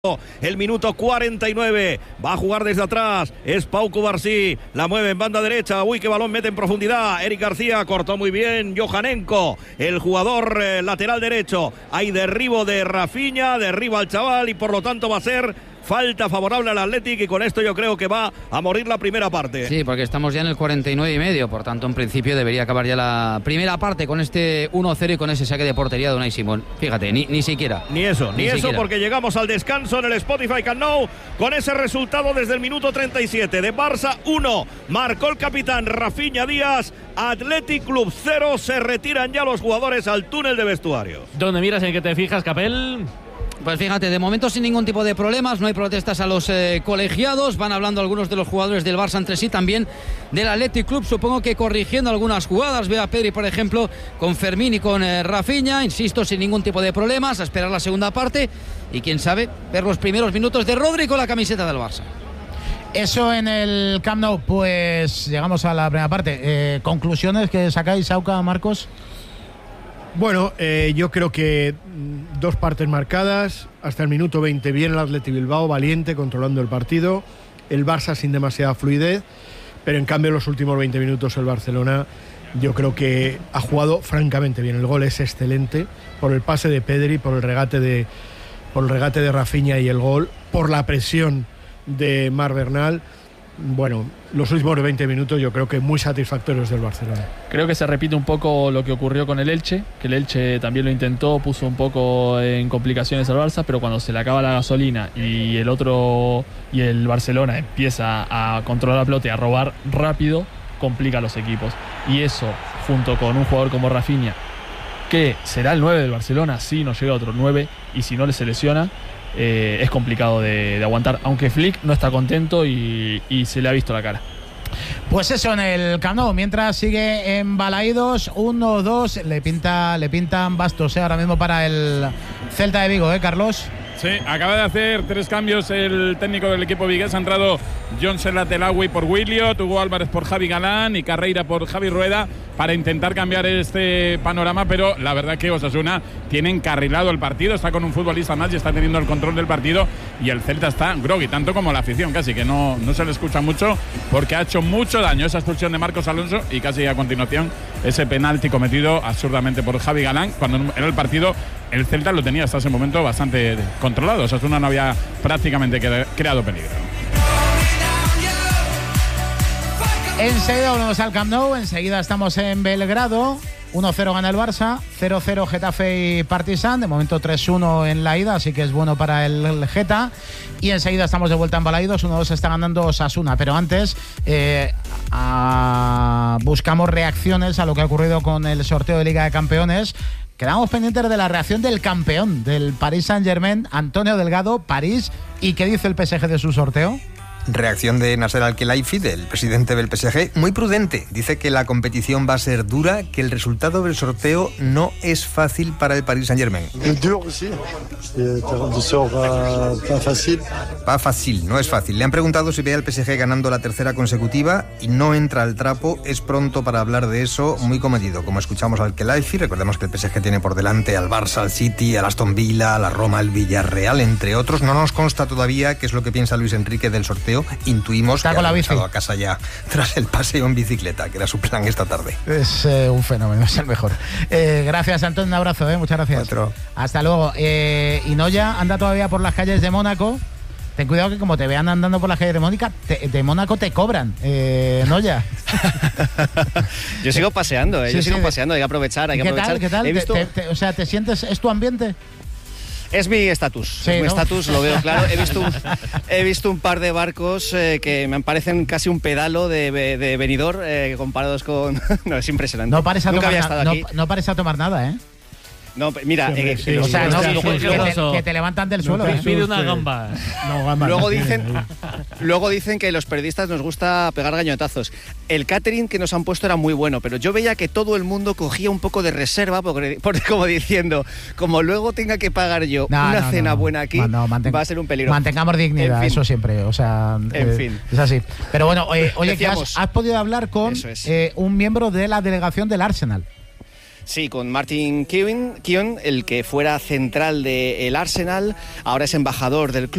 El minuto 49, va a jugar desde atrás, es Pau Cubarsí, la mueve en banda derecha, uy, qué balón mete en profundidad, Eric García cortó muy bien, Johanenko, el jugador lateral derecho, hay derribo de Rafinha, derriba al chaval y por lo tanto va a ser falta favorable al Athletic y con esto yo creo que va a morir la primera parte. Sí, porque estamos ya en el 49,5, por tanto en principio debería acabar ya la primera parte con este 1-0 y con ese saque de portería de Unai Simón. Fíjate, ni siquiera. Ni eso porque llegamos al descanso en el Spotify Camp Nou con ese resultado desde el minuto 37 de Barça 1, marcó el capitán Rafinha Díaz, Athletic Club 0, se retiran ya los jugadores al túnel de vestuarios. ¿Dónde miras, en qué te fijas, Capel? Pues fíjate, de momento sin ningún tipo de problemas, no hay protestas a los colegiados, van hablando algunos de los jugadores del Barça entre sí, también del Athletic Club, supongo que corrigiendo algunas jugadas, ve a Pedri por ejemplo, con Fermín y con Rafinha, insisto, sin ningún tipo de problemas, a esperar la segunda parte y quién sabe, ver los primeros minutos de Rodri con la camiseta del Barça. Eso en el Camp Nou, pues llegamos a la primera parte. ¿Conclusiones que sacáis, Auca, Marcos? Bueno, yo creo que dos partes marcadas. Hasta el minuto 20 bien el Athletic Bilbao, valiente, controlando el partido. El Barça sin demasiada fluidez. Pero en cambio en los últimos 20 minutos el Barcelona yo creo que ha jugado francamente bien. El gol es excelente por el pase de Pedri, por el regate de Rafinha y el gol, por la presión de Marc Bernal. Bueno, los últimos 20 minutos yo creo que muy satisfactorios del Barcelona. Creo que se repite un poco lo que ocurrió con el Elche, que el Elche también lo intentó, puso un poco en complicaciones al Barça, pero cuando se le acaba la gasolina y el Barcelona empieza a controlar la pelota y a robar rápido, complica a los equipos. Y eso, junto con un jugador como Rafinha, que será el 9 del Barcelona, si no llega otro 9 y si no se lesiona, es complicado de aguantar, aunque Flick no está contento y se le ha visto la cara. Pues eso en el Camp Nou, mientras sigue en Balaídos 1-2, le pintan bastos ahora mismo para el Celta de Vigo, Carlos. Sí, acaba de hacer 3 cambios el técnico del equipo vigués. Ha entrado Jon Serratelawi por Williot, Hugo Álvarez por Javi Galán y Carreira por Javi Rueda para intentar cambiar este panorama, pero la verdad que Osasuna tiene encarrilado el partido, está con un futbolista más y está teniendo el control del partido y el Celta está groggy, tanto como la afición, casi que no se le escucha mucho porque ha hecho mucho daño esa expulsión de Marcos Alonso y casi a continuación ese penalti cometido absurdamente por Javi Galán, cuando en el partido el Celta lo tenía hasta ese momento bastante controlado. Osasuna no había prácticamente creado peligro. Enseguida volvemos al Camp Nou, enseguida estamos en Belgrado. 1-0 gana el Barça, 0-0 Getafe y Partizan, de momento 3-1 en la ida, así que es bueno para el Geta. Y enseguida estamos de vuelta en Balaídos, 1-2 está ganando Osasuna. Pero antes buscamos reacciones a lo que ha ocurrido con el sorteo de Liga de Campeones. Quedamos pendientes de la reacción del campeón, del Paris Saint-Germain, Antonio Delgado, París. ¿Y qué dice el PSG de su sorteo? Reacción de Nasser Al-Khelaifi, del presidente del PSG, muy prudente. Dice que la competición va a ser dura, que el resultado del sorteo no es fácil para el Paris Saint-Germain. Va fácil, no es fácil. Le han preguntado si ve al PSG ganando la tercera consecutiva y no entra al trapo. Es pronto para hablar de eso, muy comedido. Como escuchamos al Khelaifi, recordemos que el PSG tiene por delante al Barça, al City, al Aston Villa, a la Roma, al Villarreal, entre otros. No nos consta todavía qué es lo que piensa Luis Enrique del sorteo. Intuimos que ha regresado a casa ya tras el paseo en bicicleta, que era su plan esta tarde. Es un fenómeno, es el mejor. Gracias, Antonio, un abrazo, muchas gracias. Otro. Hasta luego. Y Noya anda todavía por las calles de Mónaco. Ten cuidado que como te vean andando por las calles de Mónaco te cobran, Noya. Yo sigo paseando, yo sigo paseando, hay que aprovechar. ¿Qué tal? O sea, ¿te sientes, es tu ambiente? Es mi estatus, sí, es mi ¿no? estatus, lo veo claro. He visto un par de barcos que me parecen casi un pedalo de Benidorm comparados con... No, es impresionante. No pares a Nunca tomar había estado aquí. No pares a tomar nada, ¿eh? No, mira, o sea, que te levantan del suelo. Pide una gamba. Luego dicen que los periodistas nos gusta pegar gañotazos. El catering que nos han puesto era muy bueno, pero yo veía que todo el mundo cogía un poco de reserva, porque como diciendo, como luego tenga que pagar yo una cena buena aquí, va a ser un peligro. Mantengamos dignidad, en fin. Eso siempre, o sea, en fin. Es así. Pero bueno, oye, que has podido hablar con un miembro de la delegación del Arsenal. Sí, con Martin Keown, el que fuera central del Arsenal, ahora es embajador del club.